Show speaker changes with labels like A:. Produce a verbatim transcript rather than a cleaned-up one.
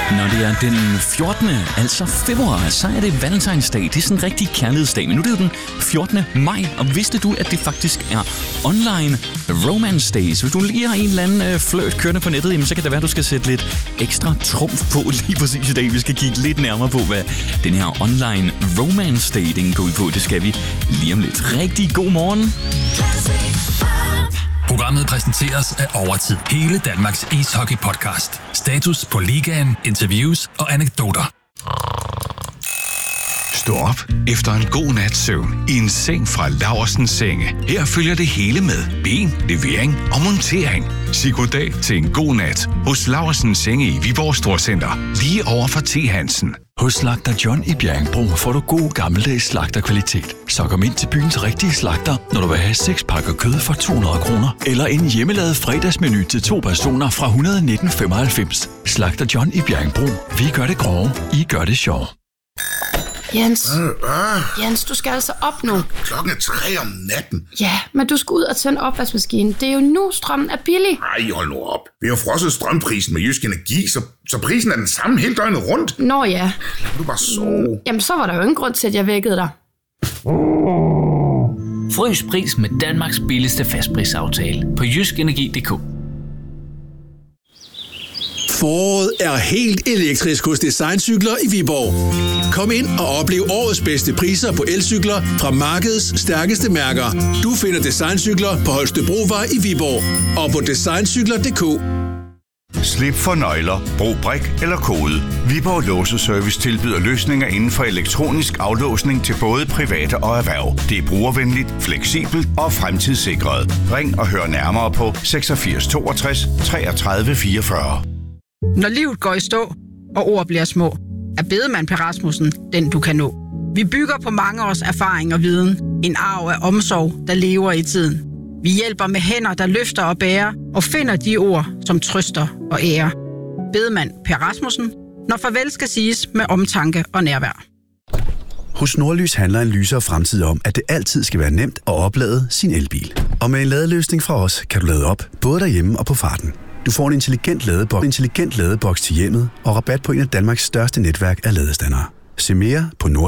A: Når det er den fjortende, altså februar, så er det valentinsdag. Det er sådan en rigtig kærlighedsdag, men nu er det jo den fjortende maj, og vidste du, at det faktisk er online romance day? Så hvis du lige har en eller anden øh, flirt kørende på nettet, jamen, så kan det være, at du skal sætte lidt ekstra trumf på lige præcis i dag. Vi skal kigge lidt nærmere på, hvad den her online romance day, den går ud på. Det skal vi lige om lidt. Rigtig god morgen.
B: Programmet præsenteres af Overtid. Hele Danmarks ishockey-podcast. Status på ligaen, interviews og anekdoter.
C: Stå op efter en god nats søvn i en seng fra Laursens Senge. Her følger det hele med ben, levering og montering. Sig goddag til en god nat hos Laursens Senge i Viborg Storcenter. Lige over for T. Hansen.
D: Hos Slagter John i Bjerringbro får du god gammeldags slagterkvalitet. Så kom ind til byens rigtige slagter, når du vil have seks pakker kød for to hundrede kroner. Eller en hjemmelavet fredagsmenu til to personer fra et hundrede nitten femoghalvfems. Slagter John i Bjerringbro. Vi gør det grove, I gør det sjov.
E: Jens,
F: øh, øh.
E: Jens, du skal altså op nu.
F: Klokken er tre om natten.
E: Ja, men du skal ud og tænde opvaskemaskinen. Det er jo nu, strømmen er billig.
F: Ej, hold nu op. Vi har frosset strømprisen med Jysk Energi, så, så prisen er den samme hele døgnet rundt.
E: Nå ja.
F: Lad du bare sove.
E: Jamen, så var der jo ingen grund til, at jeg vækkede dig.
G: Frys pris med Danmarks billigste fastprisaftale på jysk energi punktum d k.
H: Foråret er helt elektrisk hos Designcykler i Viborg. Kom ind og oplev årets bedste priser på elcykler fra markedets stærkeste mærker. Du finder Designcykler på Holstebrovej i Viborg og på designcykler punktum d k.
C: Slip for nøgler, brug brik eller kode. Viborg Låseservice tilbyder løsninger inden for elektronisk aflåsning til både private og erhverv. Det er brugervenligt, fleksibelt og fremtidssikret. Ring og hør nærmere på seksogfirs toogtres treogtredive fireogfyrre.
I: Når livet går i stå, og ord bliver små, er Bedemann Per Rasmussen den, du kan nå. Vi bygger på mange års erfaring og viden. En arv af omsorg, der lever i tiden. Vi hjælper med hænder, der løfter og bærer, og finder de ord, som trøster og ærer. Bedemann Per Rasmussen, når farvel skal siges med omtanke og nærvær.
J: Hos Nordlys handler en lysere fremtid om, at det altid skal være nemt at oplade sin elbil. Og med en ladeløsning fra os, kan du lade op, både derhjemme og på farten. Du får en intelligent ladeboks, intelligent ladeboks til hjemmet og rabat på en af Danmarks største netværk af ladestandere. Se mere på Nord